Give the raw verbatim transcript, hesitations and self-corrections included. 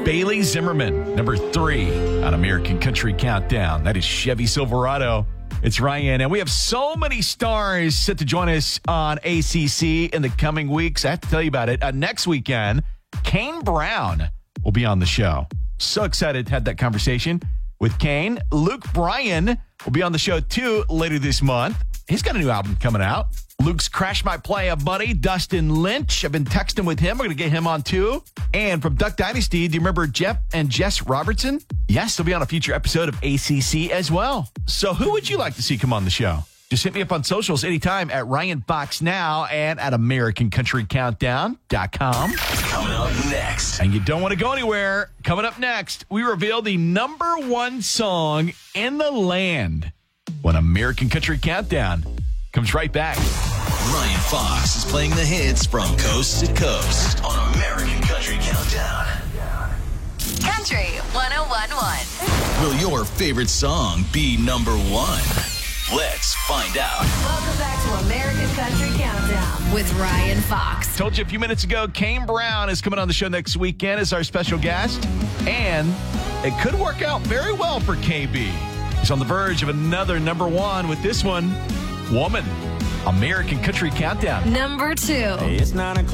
Bailey Zimmerman, number three on American Country Countdown. That is Chevy Silverado. It's Ryan, and we have so many stars set to join us on A C C in the coming weeks. I have to tell you about it. Uh, next weekend, Kane Brown will be on the show. So excited to have that conversation with Kane. Luke Bryan will be on the show, too, later this month. He's got a new album coming out. Luke's Crash My Play a buddy, Dustin Lynch. I've been texting with him. We're going to get him on, too. And from Duck Dynasty, do you remember Jeff and Jess Robertson? Yes, they'll be on a future episode of A C C as well. So who would you like to see come on the show? Just hit me up on socials anytime at Ryan Fox Now and at American Country Countdown dot com. Coming up next. And you don't want to go anywhere. Coming up next, we reveal the number one song in the land when American Country Countdown comes right back. Ryan Fox is playing the hits from coast to coast on American Country Countdown. Country one oh one point one. Will your favorite song be number one? Let's find out. Welcome back to American Country Countdown with Ryan Fox. Told you a few minutes ago, Kane Brown is coming on the show next weekend as our special guest. And it could work out very well for K B. He's on the verge of another number one with this one, Woman. American Country Countdown. Number two. It's nine o'clock.